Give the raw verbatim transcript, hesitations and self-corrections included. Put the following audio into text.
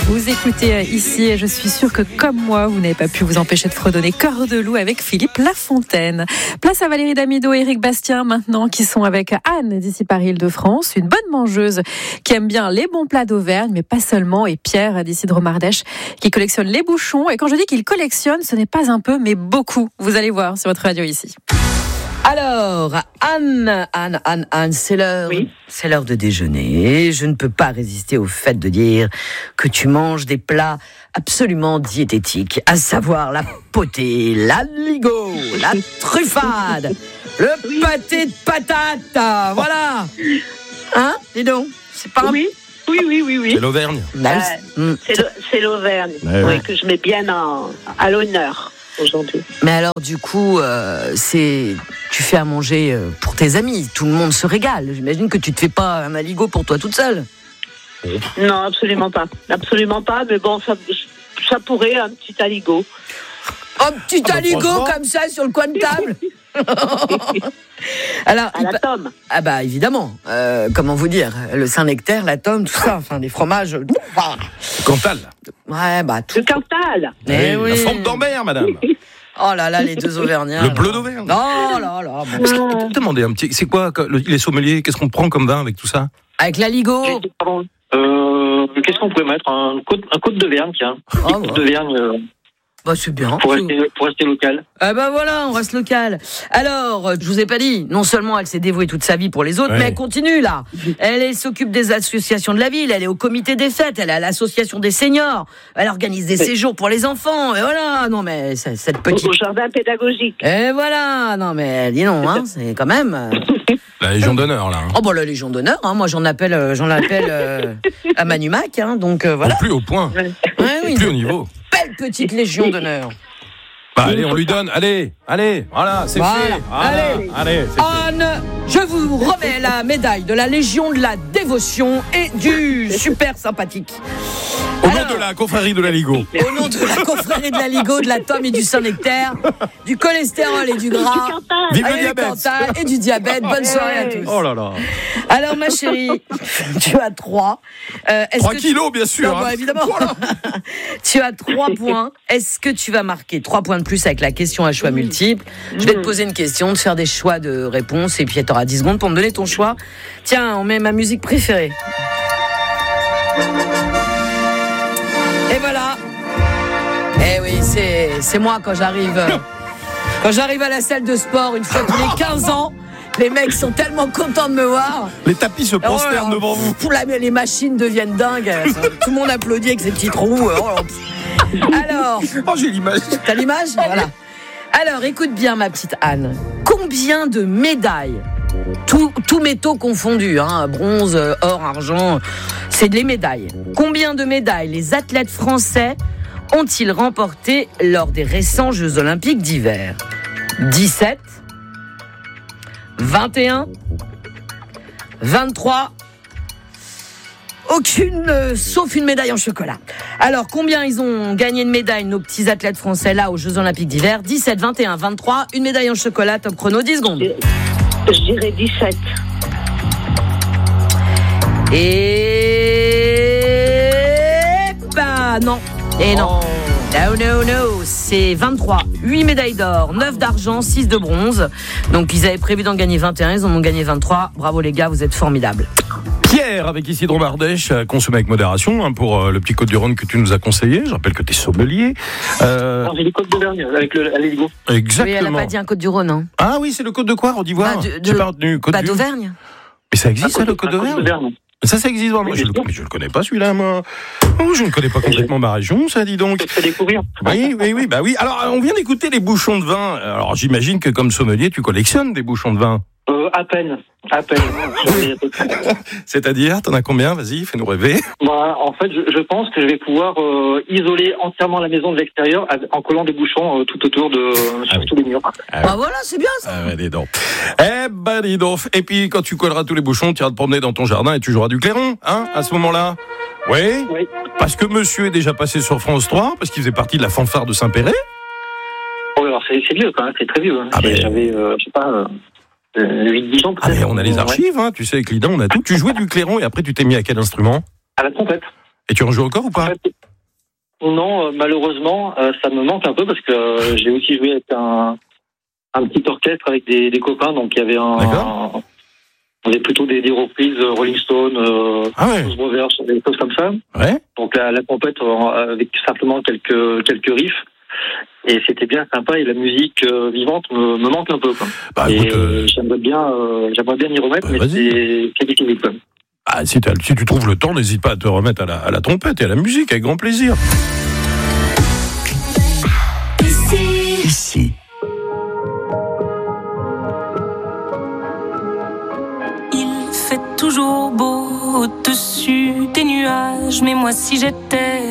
Vous écoutez ici et je suis sûre que comme moi, vous n'avez pas pu vous empêcher de fredonner Cœur de loup avec Philippe Lafontaine. Place à Valérie Damido et Éric Bastien maintenant qui sont avec Anne d'ici Paris-Île-de-France, une bonne mangeuse qui aime bien les bons plats d'Auvergne, mais pas seulement, et Pierre d'ici de Romardèche qui collectionne les bouchons. Et quand je dis qu'il collectionne, ce n'est pas un peu, mais beaucoup. Vous allez voir sur votre radio ici. Alors, Anne, Anne, Anne, Anne, c'est l'heure, oui. c'est l'heure de déjeuner. Je ne peux pas résister au fait de dire que tu manges des plats absolument diététiques, à savoir la potée, l'aligot, la truffade, le oui. pâté de patate, voilà. Hein, dis donc, c'est pas oui. Oui, oui, oui, oui. C'est l'Auvergne. Euh, mmh. C'est, c'est l'Auvergne, ouais, oui, ouais. que je mets bien en, à l'honneur aujourd'hui. Mais alors, du coup, euh, c'est, tu fais à manger pour tes amis. Tout le monde se régale. J'imagine que tu te fais pas un aligot pour toi toute seule. Non, absolument pas. Absolument pas, mais bon, ça, ça pourrait, un petit aligot. Un petit ah, aligot bah, comme ça sur le coin de table. Alors, à la tome. Ah bah évidemment. Euh, comment vous dire, le Saint-Nectaire, la tome, tout ça, enfin des fromages. Cantal. Ouais bah tout. Le Cantal. Eh oui. La forme d'Ambert, madame. Oh là là, les deux Auvergnats. Le bleu d'Auvergne. Oh là là. Bon. Est-ce que tu peux me demander un petit, c'est quoi les sommeliers, qu'est-ce qu'on prend comme vin avec tout ça? Avec l'aligot. Euh, qu'est-ce qu'on pourrait mettre, un côte, un côte d'Auvergne, tiens. Oh, un côte bah. d'Auvergne. Euh... Bah c'est bien. Pour rester, pour rester local. Ah bah voilà, on reste local. Alors, je vous ai pas dit, non seulement elle s'est dévouée toute sa vie pour les autres, ouais. mais elle continue là. Elle, elle s'occupe des associations de la ville, elle est au comité des fêtes, elle est à l'association des seniors, elle organise des oui. séjours pour les enfants, et voilà, non mais cette petite... Au jardin pédagogique. Et voilà, non mais dis non, hein, c'est quand même... La Légion d'honneur là. Hein. Oh bah la Légion d'honneur, hein, moi j'en appelle, j'en appelle euh, à Manumac, hein, donc euh, voilà. Au plus haut point, ouais, oui, plus haut niveau. Belle petite Légion d'honneur. Bah allez, on lui donne, allez, allez, voilà, c'est voilà. fait. Voilà. Allez, allez c'est Anne, fait. Je vous remets la médaille de la Légion de la dévotion et du super sympathique. Au Alors, nom de la confrérie de l'aligot. Au nom de la confrérie de l'aligot, de la tome et du Saint-Nectaire, du cholestérol et du gras, vive et le diabète. et du diabète. Bonne soirée à tous. Oh là là. Alors ma chérie, tu as trois. Euh, trois kilos, bien sûr. Non, bah, hein. évidemment. Voilà. Tu as trois points. Est-ce que tu vas marquer trois points de plus avec la question à choix multiples? Je vais te poser une question, te faire des choix de réponse et puis tu auras dix secondes pour me donner ton choix. Tiens, on met ma musique préférée. Et voilà. Eh oui, c'est, c'est moi quand j'arrive quand j'arrive à la salle de sport une fois tous les quinze ans. Les mecs sont tellement contents de me voir. Les tapis se prosternent oh, devant vous. La, les machines deviennent dingues. Tout le monde applaudit avec ses petits trous. Alors. Oh, j'ai l'image. T'as l'image? Voilà. Alors, écoute bien, ma petite Anne. Combien de médailles, tous tout métaux confondus, hein, bronze, or, argent, c'est des médailles. Combien de médailles les athlètes français ont-ils remporté lors des récents Jeux Olympiques d'hiver? dix-sept, vingt et un, vingt-trois, aucune, euh, sauf une médaille en chocolat. Alors, combien ils ont gagné de médailles, nos petits athlètes français, là, aux Jeux Olympiques d'hiver? dix-sept, vingt et un, vingt-trois, une médaille en chocolat, top chrono, dix secondes. Je, je dirais dix-sept. Et... bah, non. Et non. Oh. No, no, no, c'est vingt-trois. huit médailles d'or, neuf d'argent, six de bronze. Donc, ils avaient prévu d'en gagner vingt et un, ils en ont gagné vingt-trois. Bravo les gars, vous êtes formidables. Pierre, avec ici de Romardèche, consommé avec modération, hein, pour euh, le petit Côte du Rhône que tu nous as conseillé. Je rappelle que tu es sommelier. Euh... Non, j'ai dit Côte d'Auvergne avec le l'aligot. Exactement. Oui, elle n'a pas dit un Côte du Rhône, hein. Ah oui, c'est le Côte de quoi, on dit voir. Bah, de, tu parles du Côte bah, du... d'Auvergne. Mais ça existe, ah, ça, le Côte d'Auvergne? Ça, ça existe vraiment. Oui, je, le, mais je le connais pas, celui-là, moi. Oh, je ne connais pas complètement ma région, ça, dis donc. Je te fais découvrir. Oui, oui, oui, bah oui. Alors, on vient d'écouter les bouchons de vin. Alors, j'imagine que comme sommelier, tu collectionnes des bouchons de vin. Euh, à peine. À peine. C'est-à-dire, t'en as combien? Vas-y, fais-nous rêver. Bah, en fait, je, je pense que je vais pouvoir euh, isoler entièrement la maison de l'extérieur en collant des bouchons euh, tout autour de ah sur oui. tous les murs. Ah bah oui. voilà, c'est bien ça. Ah ouais, dis donc. Eh ben, dis donc. Et puis, quand tu colleras tous les bouchons, tu iras te promener dans ton jardin et tu joueras du clairon, hein, à ce moment-là. Oui. Oui. Parce que monsieur est déjà passé sur France trois, parce qu'il faisait partie de la fanfare de Saint-Péret. Oh, alors c'est, c'est vieux quand même, c'est très vieux. Hein. Ah ben... J'avais, euh, je sais pas... Euh... huit dix ans peut-être. Ah mais on a les archives, hein, tu sais, avec Lida, on a tout. Tu jouais du clairon et après tu t'es mis à quel instrument? À la trompette. Et tu en joues encore ou pas? Non, euh, malheureusement, euh, ça me manque un peu parce que euh, j'ai aussi joué avec un, un petit orchestre avec des, des copains, donc il y avait un, un on avait plutôt des, des reprises euh, Rolling Stone, euh, ah ouais. Blues Brothers, des choses comme ça. Ouais. Donc la, la trompette euh, avec simplement quelques quelques riffs. Et c'était bien sympa et la musique euh, vivante me, me manque un peu. Quoi. Bah, et écoute, euh... j'aimerais bien, euh, j'aimerais bien m'y remettre, bah, mais c'est, c'est difficile. Quoi. Ah, si, si tu trouves le temps, n'hésite pas à te remettre à la, à la trompette et à la musique avec grand plaisir. Ici. Ici. Il fait toujours beau au-dessus des nuages, mais moi si j'étais